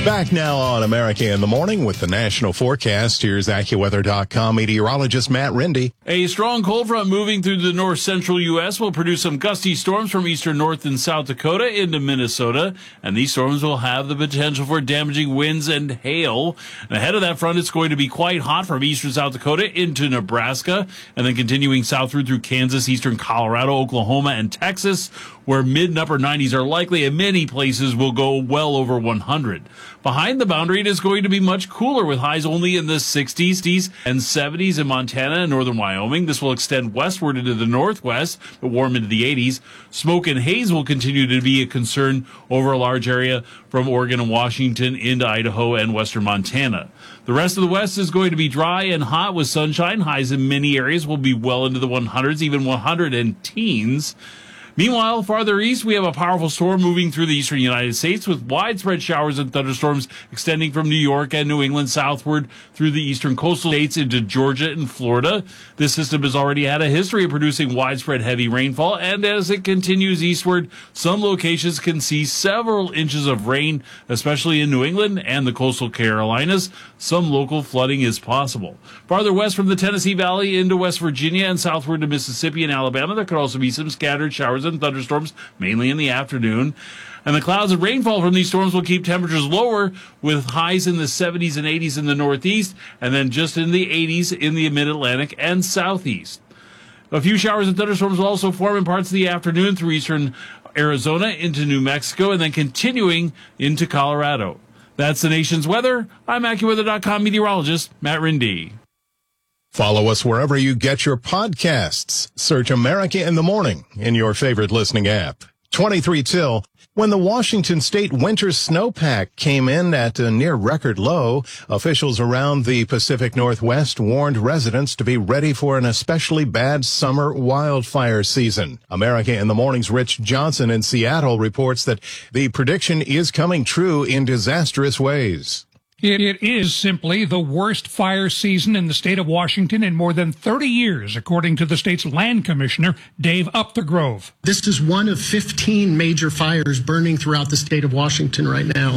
Back now on America in the Morning with the national forecast. Here's AccuWeather.com meteorologist Matt Rindy. A strong cold front moving through the north-central U.S. will produce some gusty storms from eastern North and South Dakota into Minnesota, and these storms will have the potential for damaging winds and hail. And ahead of that front, it's going to be quite hot from eastern South Dakota into Nebraska, and then continuing southward through Kansas, eastern Colorado, Oklahoma, and Texas, where mid and upper 90s are likely, and many places will go well over 100. Behind the boundary, it is going to be much cooler with highs only in the 60s and 70s in Montana and northern Wyoming. This will extend westward into the northwest, but warm into the 80s. Smoke and haze will continue to be a concern over a large area from Oregon and Washington into Idaho and western Montana. The rest of the west is going to be dry and hot with sunshine. Highs in many areas will be well into the 100s, even 100 and teens. Meanwhile, farther east, we have a powerful storm moving through the eastern United States with widespread showers and thunderstorms extending from New York and New England southward through the eastern coastal states into Georgia and Florida. This system has already had a history of producing widespread heavy rainfall, and as it continues eastward, some locations can see several inches of rain, especially in New England and the coastal Carolinas. Some local flooding is possible. Farther west from the Tennessee Valley into West Virginia and southward to Mississippi and Alabama, there could also be some scattered showers and thunderstorms, mainly in the afternoon. And the clouds and rainfall from these storms will keep temperatures lower with highs in the 70s and 80s in the northeast, and then just in the 80s in the mid-Atlantic and southeast. A few showers and thunderstorms will also form in parts of the afternoon through eastern Arizona into New Mexico, and then continuing into Colorado. That's the nation's weather. I'm AccuWeather.com meteorologist Matt Rindy. Follow us wherever you get your podcasts. Search America in the Morning in your favorite listening app. 23 till. When the Washington State winter snowpack came in at a near record low, officials around the Pacific Northwest warned residents to be ready for an especially bad summer wildfire season. America in the Morning's Rich Johnson in Seattle reports that the prediction is coming true in disastrous ways. It is simply the worst fire season in the state of Washington in more than 30 years, according to the state's land commissioner, Dave Upthegrove. This is one of 15 major fires burning throughout the state of Washington right now.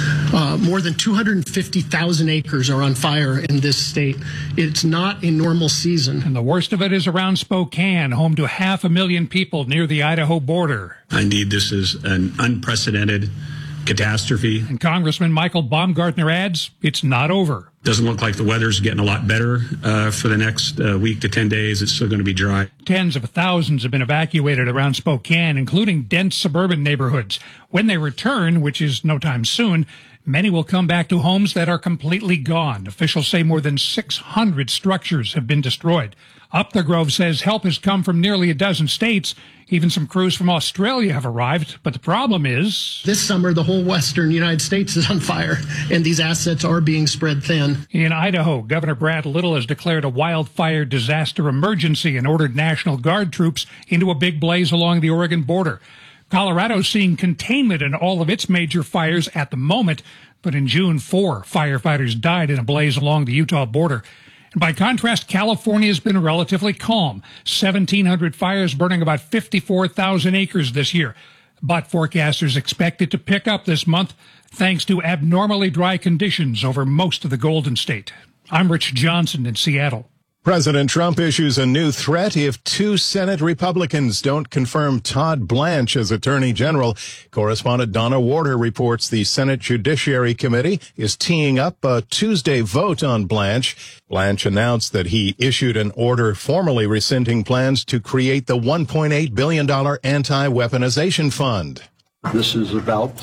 More than 250,000 acres are on fire in this state. It's not a normal season. And the worst of it is around Spokane, home to 500,000 people near the Idaho border. Indeed, this is an unprecedented catastrophe. And Congressman Michael Baumgartner adds, it's not over. Doesn't look like the weather's getting a lot better for the next week to 10 days. It's still going to be dry. Tens of thousands have been evacuated around Spokane, including dense suburban neighborhoods. When they return, which is no time soon, many will come back to homes that are completely gone. Officials say more than 600 structures have been destroyed. Upthegrove says help has come from nearly a dozen states. Even some crews from Australia have arrived. But the problem is, this summer, the whole western United States is on fire, and these assets are being spread thin. In Idaho, Governor Brad Little has declared a wildfire disaster emergency and ordered National Guard troops into a big blaze along the Oregon border. Colorado's seeing containment in all of its major fires at the moment, but in June, 4 firefighters died in a blaze along the Utah border. And by contrast, California has been relatively calm. 1,700 fires burning about 54,000 acres this year. But forecasters expect it to pick up this month thanks to abnormally dry conditions over most of the Golden State. I'm Rich Johnson in Seattle. President Trump issues a new threat if 2 Senate Republicans don't confirm Todd Blanche as Attorney General. Correspondent Donna Warder reports the Senate Judiciary Committee is teeing up a Tuesday vote on Blanche. Blanche announced that he issued an order formally rescinding plans to create the $1.8 billion anti-weaponization fund. This is about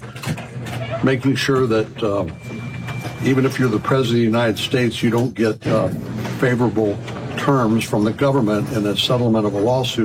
making sure that even if you're the President of the United States, you don't get favorable terms from the government in a settlement of a lawsuit.